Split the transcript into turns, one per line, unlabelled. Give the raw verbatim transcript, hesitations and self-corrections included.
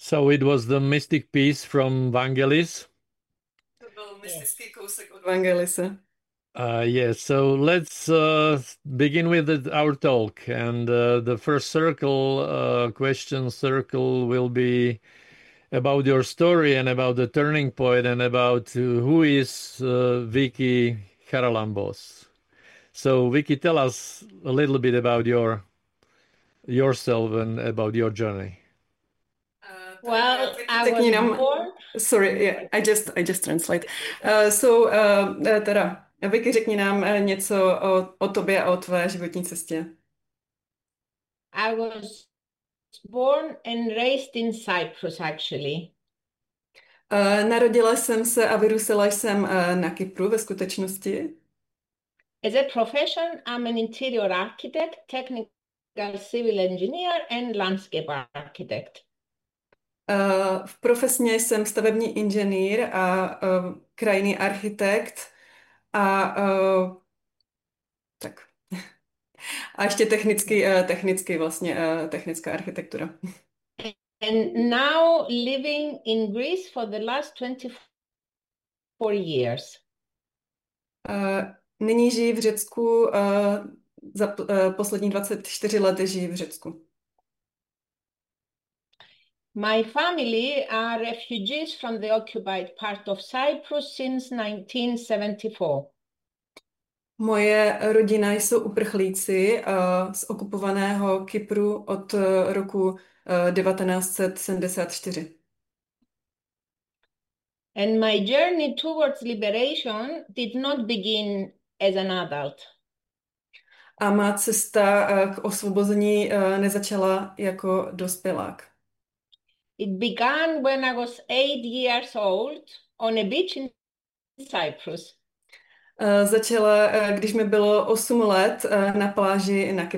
So it was the mystic piece from Vangelis.
To byl mystický kousek od Vangelise.
Uh, yes, so let's uh, begin with the, our talk. And uh, the first circle, uh, question circle, will be about your story and about the turning point and about uh, who is uh, Vicky Charalambos. So, Vicky, tell us a little bit about your yourself and about your journey.
Uh, tak uh,
Well, I
řekni
was
nám,
born.
sorry, yeah, I just, I just translate. Uh, so, uh, uh, teda, Vicky, řekni nám uh, něco o, o tobě a o tvé životní cestě.
I was born and raised in Cyprus, actually.
Uh, narodila jsem se a vyrůstala jsem uh, na Kypru ve skutečnosti.
As a profession, I'm an interior architect, technical civil engineer, and landscape architect.
Uh, v profesně jsem stavební inženýr a uh, krajinný architekt a uh, tak. A ještě technický, uh, technický vlastně, uh, technická architektura.
And now living in Greece for the last twenty-four years.
Uh, nyní žijí v Řecku, uh, za uh, poslední dvacet čtyři let žijí v Řecku.
My family are refugees from the occupied part of Cyprus since nineteen seventy-four.
Moje rodina jsou uprchlíci uh, z okupovaného Kypru od uh, roku uh, devatenáct set sedmdesát čtyři.
And my journey towards liberation did not begin as an adult.
A má cesta uh, k osvobození uh, nezačala jako dospělák.
It began when I was eight years old on a beach in Cyprus.
Uh, začala, uh, když mi bylo osm let uh, na pláži na Kypru.